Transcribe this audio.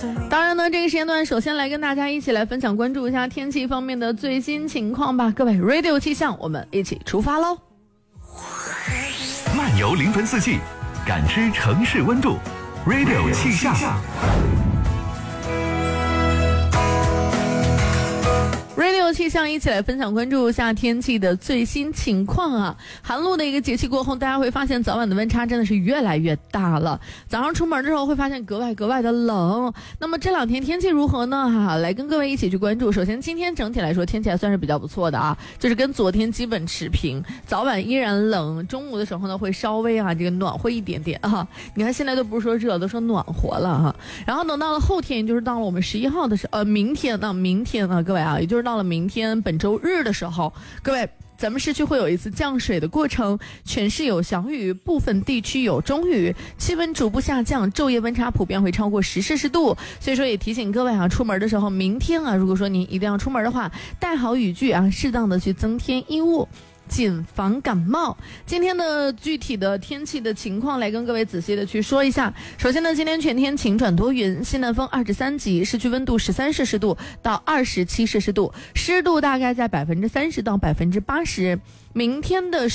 当然呢，这个时间段首先来跟大家一起来分享关注一下天气方面的最新情况吧。各位 Radio 气象，我们一起出发喽！ 漫游临汾四季，感知城市温度。Radio 气象。 Radio 气象一起来分享关注一下天气的最新情况啊！寒露的一个节气过后，大家会发现早晚的温差真的是越来越大了。早上出门的时候会发现格外的冷。那么这两天天气如何呢？来跟各位一起去关注。首先今天整体来说天气还算是比较不错的啊，就是跟昨天基本持平，早晚依然冷，中午的时候呢会稍微这个暖和一点点啊。你看现在都不是说热，都说暖和了哈。然后等到了后天，也就是到了我们11号的时候，明天呢，各位啊，也就是到了明天本周日的时候，各位咱们市区会有一次降水的过程，全市有小雨，部分地区有中雨，气温逐步下降，昼夜温差普遍会超过10摄氏度。所以说也提醒各位出门的时候，明天如果说您一定要出门的话，带好雨具适当的去增添衣物，谨防感冒。今天的具体的天气的情况来跟各位仔细的去说一下。首先呢，今天全天晴转多云，西南风23级，市区温度13摄氏度到27摄氏度，湿度大概在30%到80%。明天的